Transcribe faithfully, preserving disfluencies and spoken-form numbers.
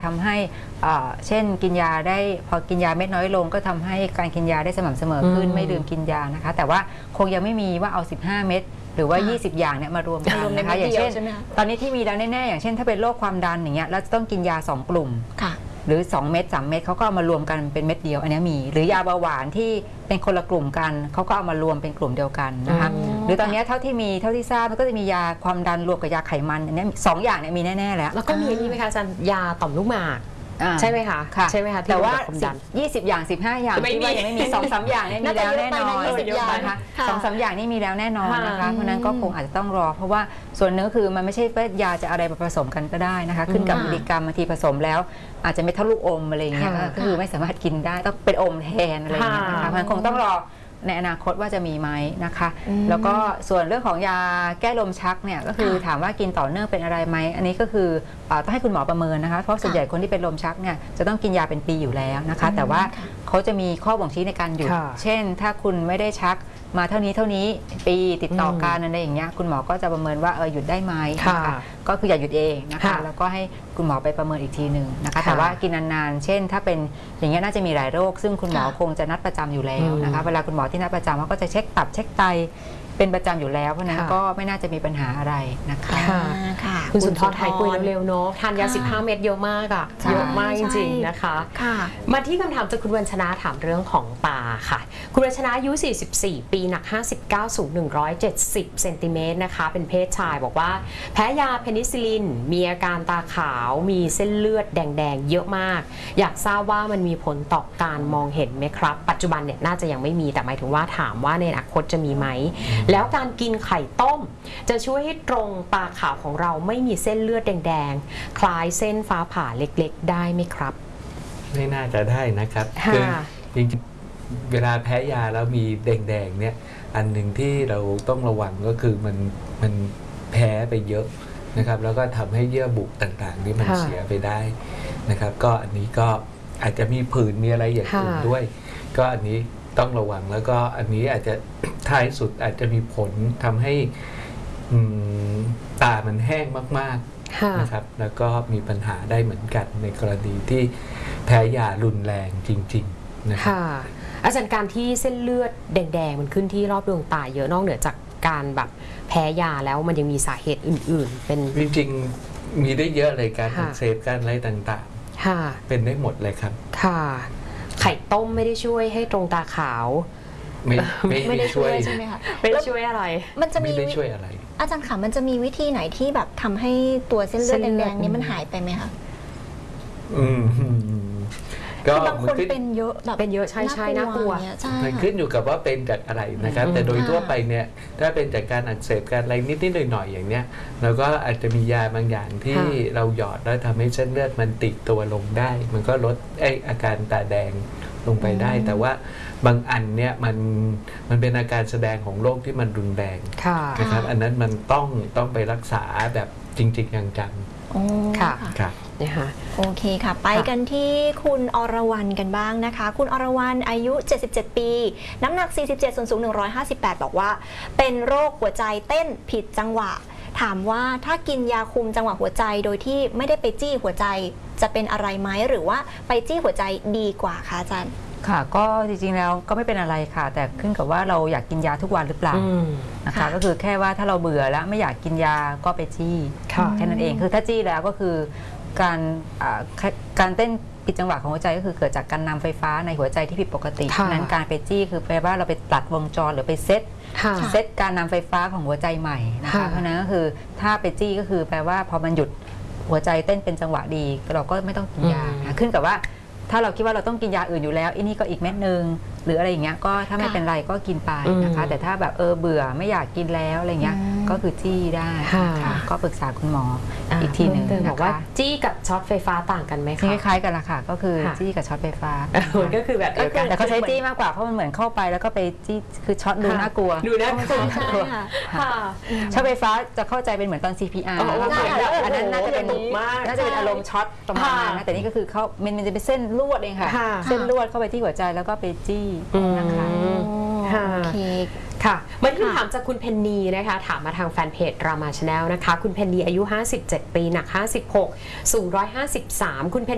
ทำให้เช่นกินยาได้พอกินยาเม็ดน้อยลงก็ทำให้การกินยาได้สม่ำเสมอขึ้นไม่ลืมกินยานะคะแต่ว่าคงยังไม่มีว่าเอาสิบห้าเม็ดหรือว่ายี่สิบอย่างเนี่ยมารวมกันนะคะอย่างเช่นตอนนี้ที่มีแล้วแน่ๆอย่างเช่นถ้าเป็นโรคความดันอย่างเงี้ยแล้วจะต้องกินยาสองกลุ่มหรือสองเม็ดสามเม็ดเขาก็เอามารวมกันเป็นเม็ดเดียวอันนี้มีหรือยาเบาหวานที่เป็นคนละกลุ่มกันเขาก็เอามารวมเป็นกลุ่มเดียวกันนะคะหรือตอนนี้เท่าที่มีเท่าที่ทราบมันก็จะมียาความดันรวมกับยาไขมันอันนี้สองอย่างเนี่ยมีแน่ๆแล้วแล้วก็มีนี่ไหมคะอาจารย์ยาต่อมลูกหมากใช่ไหมคะใช่ไหมคะแต่ว่ายี่สิบอย่างสิบห้าอย่างที่ว่ายังไม่มีสองสามอย่างนี่มีแล้วแน่นอนนะคะสองสามอย่างนี่มีแล้วแน่นอนนะคะเพราะนั้นก็คงอาจจะต้องรอเพราะว่าส่วนเนื้อคือมันไม่ใช่ว่ายาจะอะไรมาผสมกันก็ได้นะคะขึ้นกับมิลลิกรัมบางทีผสมแล้วอาจจะไม่เท่าลูกอมอะไรอย่างเงี้ยก็คือไม่สามารถกินได้ต้องเป็นอมแทนอะไรอย่างเงี้ยนะคะมันคงต้องรอในอนาคตว่าจะมีไหมนะคะแล้วก็ส่วนเรื่องของยาแก้ลมชักเนี่ยก็คือถามว่ากินต่อเนื่องเป็นอะไรไหมอันนี้ก็คือต้องให้คุณหมอประเมินนะคะเพราะส่วนใหญ่คนที่เป็นลมชักเนี่ยจะต้องกินยาเป็นปีอยู่แล้วนะคะแต่ว่าเขาจะมีข้อบ่งชี้ในการหยุดเช่นถ้าคุณไม่ได้ชักมาเท่านี้เท่านี้ปีติดต่อกันอะไรอย่างเงี้ยคุณหมอก็จะประเมินว่าเออหยุดได้ไหมนะคะก็คืออย่าหยุดเองนะคะแล้วก็ให้คุณหมอไปประเมินอีกทีหนึ่งนะคะแต่ว่ากินนานๆเช่นถ้าเป็นอย่างเงี้ยน่าจะมีหลายโรคซึ่งคุณหมอคงจะนัดประจำอยู่แล้วนะคะเวลาคุณหมอที่นัดประจำเขาก็จะเช็คตับเช็คไตเป็นประจำอยู่แล้วเพราะนั้นก็ไม่น่าจะมีปัญหาอะไรนะคะคุณสุนทรหายป่วยเร็วๆเนาะทานยาสิบห้าเม็ดเยอะมากอ่ะเยอะมากจริงๆนะคะมาที่คำถามจากคุณวัญชนะถามเรื่องของตาค่ะคุณวัญชนะอายุสี่สิบสี่ปีหนักห้าสิบเก้าสูงหนึ่งร้อยเจ็ดสิบเซนติเมตรนะคะเป็นเพศชายบอกว่าแพ้ยาเพนิซิลินมีอาการตาขาวมีเส้นเลือดแดงๆเยอะมากอยากทราบว่ามันมีผลต่อการมองเห็นไหมครับปัจจุบันเนี่ยน่าจะยังไม่มีแต่หมายถึงว่าถามว่าในอนาคตจะมีไหมแล้วการกินไข่ต้มจะช่วยให้ตรงตาขาวของเราไม่มีเส้นเลือดแดงๆคล้ายเส้นฟ้าผ่าเล็กๆได้ไหมครับไม่น่าจะได้นะครับคือจริงๆเวลาแพ้ยาแล้วมีแดงๆเนี่ยอันหนึ่งที่เราต้องระวังก็คือมันมันแพ้ไปเยอะนะครับแล้วก็ทำให้เยื่อบุต่างๆนี่มันเสียไปได้นะครับก็อันนี้ก็อาจจะมีผื่นมีอะไรอย่างอื่นด้วยก็อันนี้ต้องระวังแล้วก็อันนี้อาจจะท้ายสุดอาจจะมีผลทำให้ตามันแห้งมากๆนะครับแล้วก็มีปัญหาได้เหมือนกันในกรณีที่แพ้ยารุนแรงจริงๆนะครับอาจารย์การที่เส้นเลือดแดงๆมันขึ้นที่รอบดวงตาเยอะนอกเหนือจากการแบบแพ้ยาแล้วมันยังมีสาเหตุอื่นๆเป็นจริงๆมีได้เยอะเลยการอักเสบการอะไรต่างๆเป็นได้หมดเลยครับค่ะไข่ต้มไม่ได้ช่วยให้ตรงตาขาวไม่ไม่ได้ช่วยใช่ไหมคะไม่ได้ช่วยอะไรมันจะมีไม่ได้ช่วยอะไรอาจารย์ค่ะมันจะมีวิธีไหนที่แบบทำให้ตัวเส้นเลือดแดงๆนี้มันหายไปไหมคะอืมก็บางคนเป็นเยอะแบบเป็นเยอะใช่ใช่น่ากลัวมันขึ้นอยู่กับว่าเป็นจากอะไรนะครับแต่โดยทั่วไปเนี่ยถ้าเป็นจากการอักเสบการอะไรนิดๆหน่อยๆอย่างเนี้ยเราก็อาจจะมียาบางอย่างที่เราหยอดแล้วทำให้เส้นเลือดมันติดตัวลงได้มันก็ลดไออาการตาแดงลงไปได้แต่ว่าบางอันเนี่ยมันมันเป็นอาการแสดงของโรคที่มันรุนแรงนะครับอันนั้นมันต้องต้องไปรักษาแบบจริงๆจังๆค่ะครับนะคะโอเคค่ะไปกันที่คุณอรวรรณกันบ้างนะคะคุณอรวรรณอายุเจ็ดสิบเจ็ดปีน้ำหนักสี่สิบเจ็ดส่วนสูงหนึ่งร้อยห้าสิบแปดบอกว่าเป็นโรคหัวใจเต้นผิดจังหวะถามว่าถ้ากินยาคุมจังหวะหัวใจโดยที่ไม่ได้ไปจี้หัวใจจะเป็นอะไรไหมหรือว่าไปจี้หัวใจดีกว่าคะอาจารย์ค่ะก็จริงๆแล้วก็ไม่เป็นอะไรค่ะแต่ขึ้นกับว่าเราอยากกินยาทุกวันหรือเปล่านะคะก็คือแค่ว่าถ้าเราเบื่อแล้วไม่อยากกินยาก็ไปจี้แค่นั้นเองคือถ้าจี้แล้วก็คือการการเต้นผิดจังหวะของหัวใจก็คือเกิดจากการนำไฟฟ้าในหัวใจที่ผิดปกตินั้นการไปจี้คือแปลว่าเราไปตัดวงจรหรือไปเซตเซตการนำไฟฟ้าของหัวใจใหม่นะคะเพราะนั้นก็คือถ้าไปจี้ก็คือแปลว่าพอมันหยุดหัวใจเต้นเป็นจังหวะดีเราก็ไม่ต้องกินยาขึ้นกับว่าถ้าเราคิดว่าเราต้องกินยาอื่นอยู่แล้วอันนี้ก็อีกเม็ดนึงหรืออะไรอย่างเงี้ยก็ถ้าไม่เป็นไรก็กินไปนะคะแต่ถ้าแบบเออเบื่อไม่อยากกินแล้วอะไรเงี้ยก็คือจี้ได้ก็ปรึกษาคุณหมออีกทีหนึ่งบอกว่าจี้กับช็อตไฟฟ้าต่างกันไหมคะคล้ายๆกันละค่ะก็คือจี้กับช็อตไฟฟ้าก็คือแบบแต่เขาใช้จี้มากกว่าเพราะมันเหมือนเข้าไปแล้วก็ไปจี้คือช็อตดูน่ากลัวดูน่ากลัวช็อตไฟฟ้าจะเข้าใจเป็นเหมือนตอน ซี พี อาร์ อันนั้นน่าจะเป็นน่าจะเป็นอารมณ์ช็อตประมาณนั้นนะแต่นี่ก็คือเขามันจะเป็นเส้นลวดเองค่ะเส้นลวดเข้าไปที่หัวใจแล้วก็ไปจี้นะคะโอเคค่ะมาที่คำถามจากคุณเพนนีนะคะถามมาทางแฟนเพจรามาชาแนลนะคะคุณเพนนีอายุห้าสิบเจ็ดปีหนักห้าสิบหกสูงหนึ่งร้อยห้าสิบสามคุณเพน